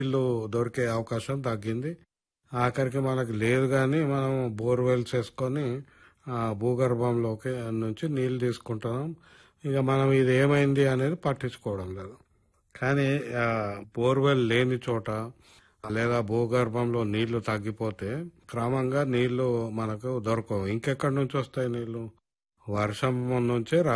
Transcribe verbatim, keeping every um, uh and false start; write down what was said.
నీళ్లు దొరికే అవకాశం తగ్గింది. ఆఖరికి మనకు లేదు కానీ మనం బోర్వెల్స్ వేసుకొని ఆ, భూగర్భంలోకి నుంచి నీళ్లు తీసుకుంటున్నాం. ఇక మనం ఇది ఏమైంది అనేది పట్టించుకోవడం లేదు. కానీ ఆ, బోర్వెల్ లేని చోట లేదా భూగర్భంలో నీళ్లు తగ్గిపోతే క్రమంగా నీళ్లు మనకు దొరకవు. ఇంకెక్కడి నుంచి వస్తాయి నీళ్లు? వర్షం నుంచే